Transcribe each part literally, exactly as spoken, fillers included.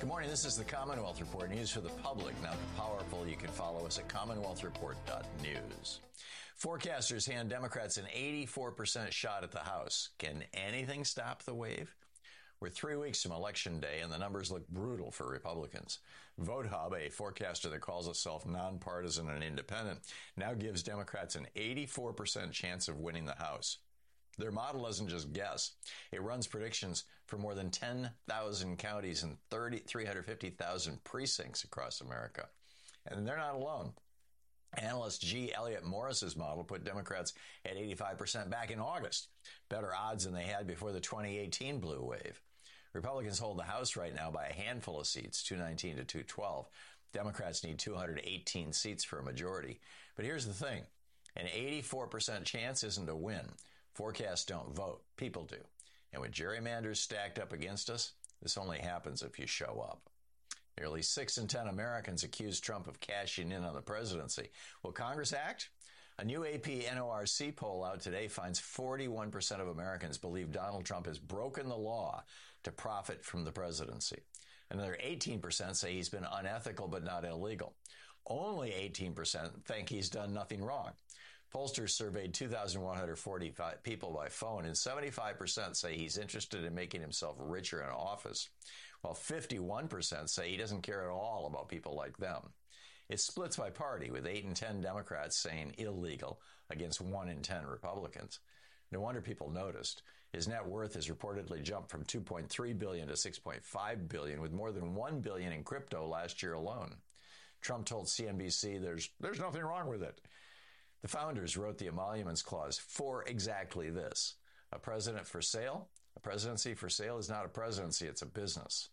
Good morning. This is the Commonwealth Report, news for the public, not the powerful. You can follow us at commonwealth report dot news. Forecasters hand Democrats an eighty-four percent shot at the House. Can anything stop the wave? We're three weeks from Election Day, and the numbers look brutal for Republicans. VoteHub, a forecaster that calls itself nonpartisan and independent, now gives Democrats an eighty-four percent chance of winning the House. Their model doesn't just guess. It runs predictions for more than ten thousand counties and three hundred fifty thousand precincts across America. And they're not alone. Analyst G. Elliott Morris's model put Democrats at eighty-five percent back in August, better odds than they had before the twenty eighteen blue wave. Republicans hold the House right now by a handful of seats, two nineteen to two twelve. Democrats need two hundred eighteen seats for a majority. But here's the thing. An eighty-four percent chance isn't a win. Forecasts don't vote. People do. And with gerrymanders stacked up against us, this only happens if you show up. Nearly six in ten Americans accuse Trump of cashing in on the presidency. Will Congress act? A new A P N O R C poll out today finds forty-one percent of Americans believe Donald Trump has broken the law to profit from the presidency. Another eighteen percent say he's been unethical but not illegal. Only eighteen percent think he's done nothing wrong. Pollsters surveyed two thousand one hundred forty-five people by phone, and seventy-five percent say he's interested in making himself richer in office, while fifty-one percent say he doesn't care at all about people like them. It splits by party, with eight in ten Democrats saying illegal against one in ten Republicans. No wonder people noticed. His net worth has reportedly jumped from two point three billion dollars to six point five billion dollars, with more than one billion dollars in crypto last year alone. Trump told C N B C there's there's nothing wrong with it. The founders wrote the emoluments clause for exactly this. A president for sale? A presidency for sale is not a presidency, it's a business.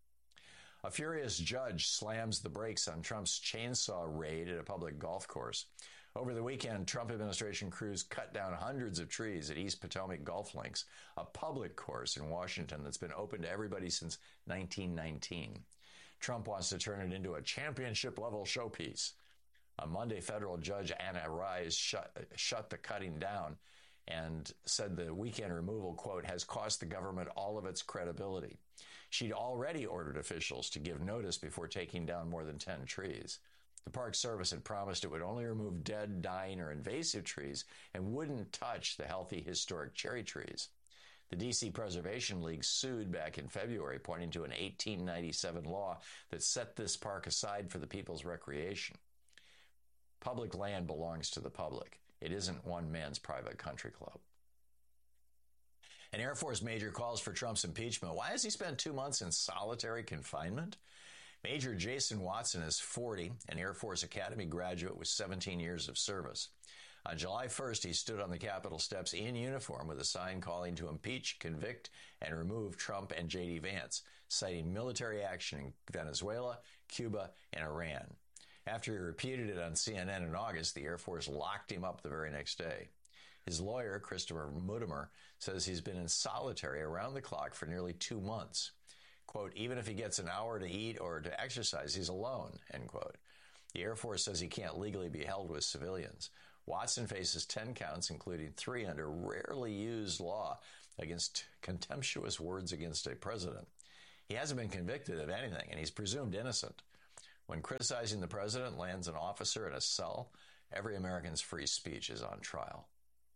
A furious judge slams the brakes on Trump's chainsaw raid at a public golf course. Over the weekend, Trump administration crews cut down hundreds of trees at East Potomac Golf Links, a public course in Washington that's been open to everybody since nineteen nineteen. Trump wants to turn it into a championship-level showpiece. On Monday, federal judge Anna Rise shut, shut the cutting down and said the weekend removal, quote, has cost the government all of its credibility. She'd already ordered officials to give notice before taking down more than ten trees. The Park Service had promised it would only remove dead, dying, or invasive trees and wouldn't touch the healthy, historic cherry trees. The D C Preservation League sued back in February, pointing to an eighteen ninety-seven law that set this park aside for the people's recreation. Public land belongs to the public. It isn't one man's private country club. An Air Force major calls for Trump's impeachment. Why has he spent two months in solitary confinement? Major Jason Watson is forty, an Air Force Academy graduate with seventeen years of service. On July first, he stood on the Capitol steps in uniform with a sign calling to impeach, convict, and remove Trump and J D Vance, citing military action in Venezuela, Cuba, and Iran. After he repeated it on C N N in August, the Air Force locked him up the very next day. His lawyer, Christopher Mutimer, says he's been in solitary around the clock for nearly two months. Quote, even if he gets an hour to eat or to exercise, he's alone, end quote. The Air Force says he can't legally be held with civilians. Watson faces ten counts, including three under rarely used law against contemptuous words against a president. He hasn't been convicted of anything, and he's presumed innocent. When criticizing the president lands an officer in a cell, every American's free speech is on trial.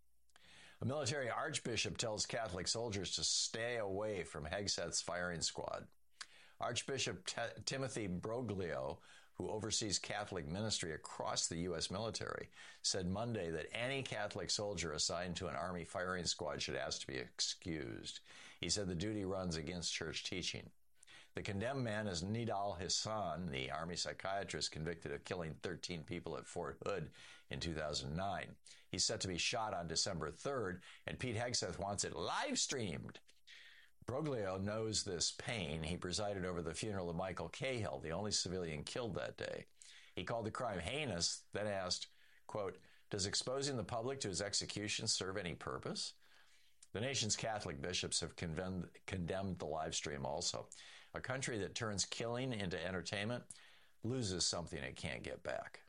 A military archbishop tells Catholic soldiers to stay away from Hegseth's firing squad. Archbishop T- Timothy Broglio, who oversees Catholic ministry across the U S military, said Monday that any Catholic soldier assigned to an Army firing squad should ask to be excused. He said the duty runs against church teaching. The condemned man is Nidal Hassan, the Army psychiatrist convicted of killing thirteen people at Fort Hood in two thousand nine. He's set to be shot on December third, and Pete Hegseth wants it live-streamed. Broglio knows this pain. He presided over the funeral of Michael Cahill, the only civilian killed that day. He called the crime heinous, then asked, quote, does exposing the public to his execution serve any purpose? The nation's Catholic bishops have condemned, condemned the live stream also. A country that turns killing into entertainment loses something it can't get back.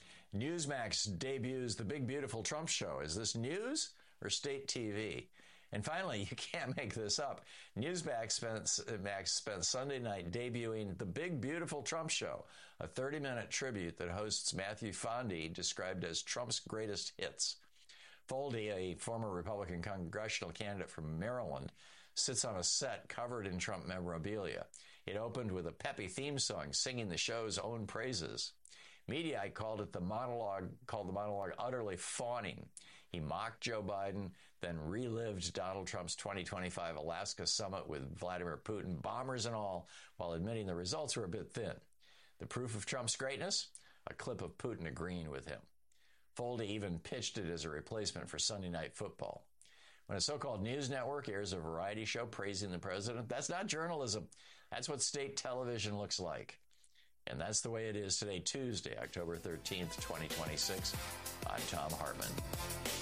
Newsmax debuts The Big Beautiful Trump Show. Is this news or state T V? And finally, you can't make this up. Newsmax spent, Max spent Sunday night debuting The Big Beautiful Trump Show, a thirty-minute tribute that hosts Matthew Fondy described as Trump's greatest hits. Foldy, a former Republican congressional candidate from Maryland, sits on a set covered in Trump memorabilia. It opened with a peppy theme song singing the show's own praises. Mediaite called it the monologue, called the monologue utterly fawning. He mocked Joe Biden, then relived Donald Trump's twenty twenty-five Alaska summit with Vladimir Putin, bombers and all, while admitting the results were a bit thin. The proof of Trump's greatness? A clip of Putin agreeing with him. Foldy even pitched it as a replacement for Sunday Night Football. When a so-called news network airs a variety show praising the president, that's not journalism. That's what state television looks like. And that's the way it is today, Tuesday, October thirteenth, twenty twenty-six. I'm Thom Hartmann.